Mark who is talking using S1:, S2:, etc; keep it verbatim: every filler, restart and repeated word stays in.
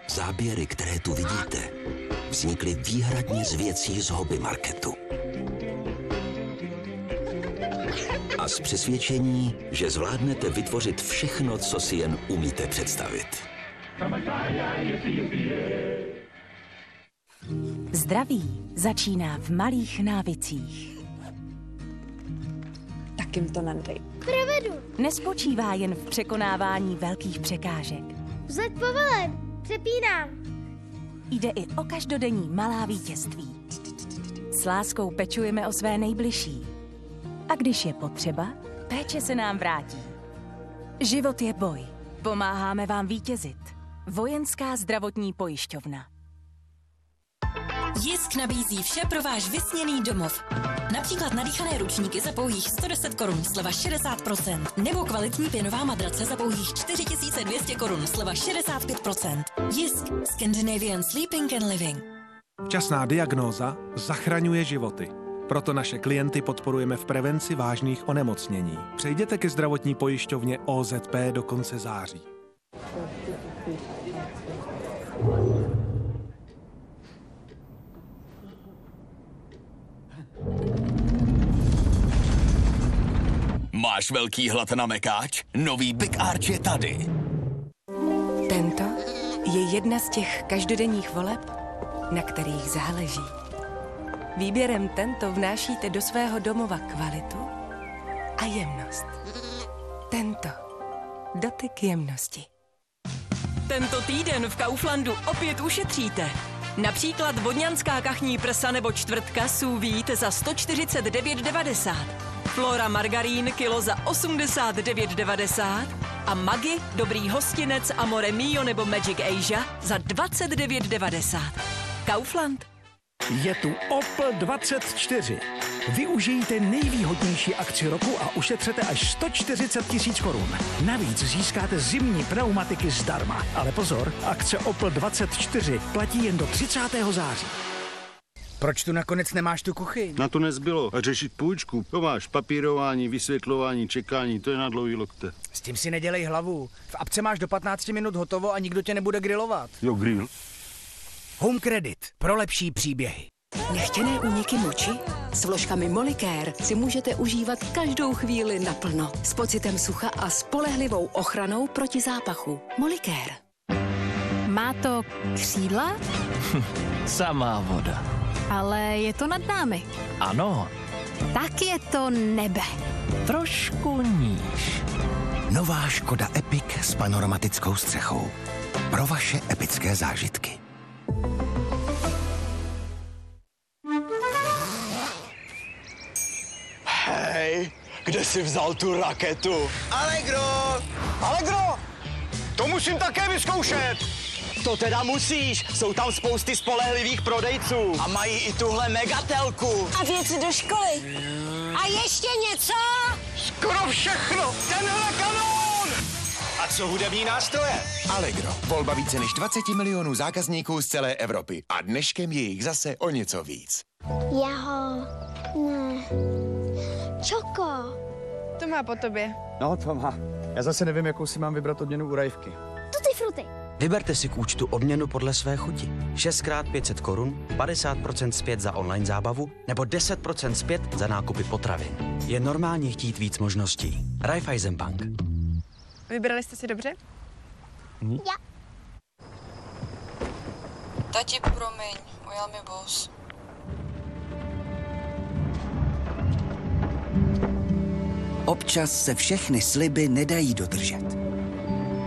S1: Záběry, které tu vidíte, vznikly výhradně z věcí z hobby marketu. A z přesvědčení, že zvládnete vytvořit všechno, co si jen umíte představit.
S2: Zdraví začíná v malých návicích.
S3: Tak jim to nadej.
S4: Provedu.
S2: Nespočívá jen v překonávání velkých překážek.
S4: Vzlet povelen. Přepínám.
S2: Jde i o každodenní malá vítězství. S láskou pečujeme o své nejbližší. A když je potřeba, péče se nám vrátí. Život je boj. Pomáháme vám vítězit. Vojenská zdravotní pojišťovna.
S5: Jisk nabízí vše pro váš vysněný domov. Například nadýchané ručníky za pouhých sto deset korun, sleva šedesát procent. Nebo kvalitní pěnová madrace za pouhých čtyři tisíce dvě stě korun, sleva šedesát pět procent. Jisk. Scandinavian Sleeping and Living.
S6: Včasná diagnóza zachraňuje životy. Proto naše klienty podporujeme v prevenci vážných onemocnění. Přejděte ke zdravotní pojišťovně O Z P do konce září.
S1: Máš velký hlad na mekáč? Nový Big Arch je tady.
S2: Tento je jedna z těch každodenních voleb, na kterých záleží. Výběrem Tento vnášíte do svého domova kvalitu a jemnost. Tento. Dotyk jemnosti. Tento týden v Kauflandu opět ušetříte. Například vodňanská kachní prsa nebo čtvrtka sous vide za sto čtyřicet devět devadesát. Flora margarín kilo za osmdesát devět devadesát a Maggi dobrý hostinec Amore Mio nebo Magic Asia za dvacet devět devadesát. Kaufland.
S7: Je tu Opel dvacet čtyři. Využijte nejvýhodnější akci roku a ušetřete až sto čtyřicet tisíc korun. Navíc získáte zimní pneumatiky zdarma. Ale pozor, akce Opel dvacet čtyři platí jen do třicátého září.
S8: Proč tu nakonec nemáš tu kuchyň?
S9: Na to nezbylo. A řešit půjčku. To máš papírování, vysvětlování, čekání, to je na dlouhý lokte.
S8: S tím si nedělej hlavu. V apce máš do patnácti minut hotovo a nikdo tě nebude grilovat.
S9: Jo, grill.
S8: Home Credit. Pro lepší příběhy.
S10: Nechtěné úniky moči? S vložkami Molicare si můžete užívat každou chvíli naplno. S pocitem sucha a spolehlivou ochranou proti zápachu. Molicare.
S11: Má to křídla?
S12: Samá voda.
S11: Ale je to nad námi.
S12: Ano.
S11: Tak je to nebe.
S12: Trošku níž.
S13: Nová Škoda Epic s panoramatickou střechou. Pro vaše epické zážitky.
S14: Hej, kde jsi vzal tu raketu?
S15: Allegro!
S14: Allegro! To musím také vyzkoušet!
S15: To teda musíš, jsou tam spousty spolehlivých prodejců.
S14: A mají i tuhle megatelku.
S16: A věci do školy. A ještě něco?
S14: Skoro všechno! Tenhle kanón!
S15: A co hudební nástroje?
S13: Allegro. Volba více než dvacet milionů zákazníků z celé Evropy. A dneškem je jich zase o něco víc.
S4: Jaho, ne, čoko.
S3: To má po tobě.
S8: No, to má. Já zase nevím, jakou si mám vybrat odměnu u Rajvky.
S4: Tutti frutti.
S17: Vyberte si k účtu odměnu podle své chuti. šest krát pět set korun, padesát procent zpět za online zábavu nebo deset procent zpět za nákupy potravin. Je normálně chtít víc možností. Raiffeisenbank.
S3: Vybrali jste si dobře?
S4: Hm? Já.
S3: Tati, promiň, ujel mi bus.
S13: Občas se všechny sliby nedají dodržet.